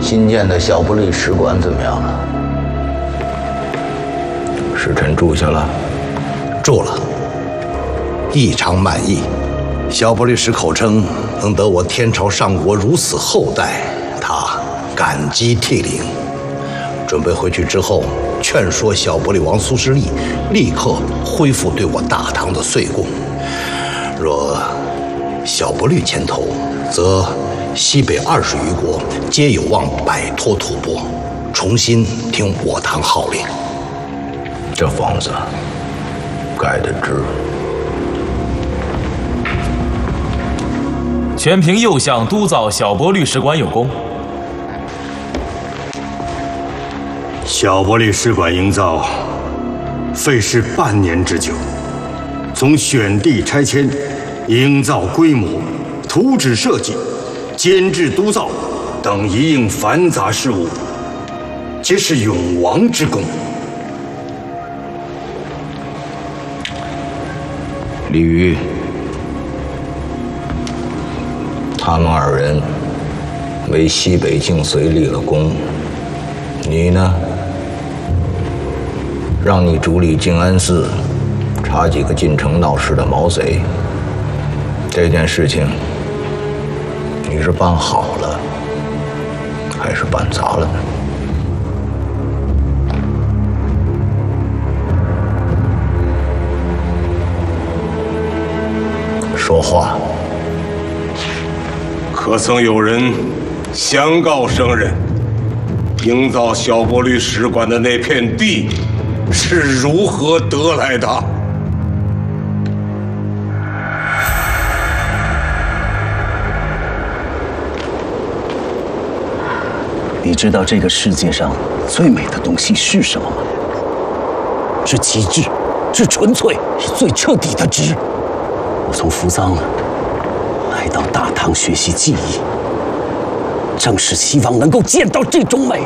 新建的小不利使馆怎么样了？使臣住下了？ 住了，异常满意。小不利使口称能得我天朝上国如此厚待，他感激涕零。准备回去之后，劝说小不利王苏士立立刻恢复对我大唐的岁贡。若小不利牵头，则西北20余国皆有望摆脱吐蕃，重新听我唐号令。 这房子盖得值。 全凭右相督造小博律使馆有功。 小博律使馆营造费时半年之久，从选地拆迁、营造规模、图纸设计、监制督造等一应繁杂事务，皆是永王之功。 李煜，他们2人为西北境随立了功，你呢？让你主理静安寺，查几个进城闹事的毛贼。这件事情，你是办好了，还是办砸了呢？说话。 可曾有人相告圣人，营造小博律使馆的那片地是如何得来的？ 你知道这个世界上最美的东西是什么吗？是极致，是纯粹，是最彻底的知。我从扶桑来到大唐学习技艺，正是希望能够见到这种美。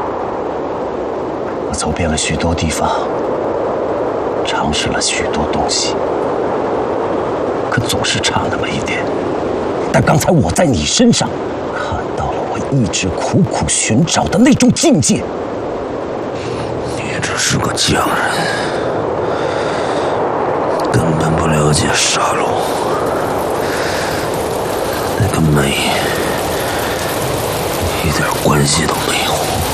我走遍了许多地方，尝试了许多东西，可总是差那么一点。但刚才我在你身上看到了我一直苦苦寻找的那种境界。 你只是个匠人，根本不了解杀戮。那个美一点关系都没有。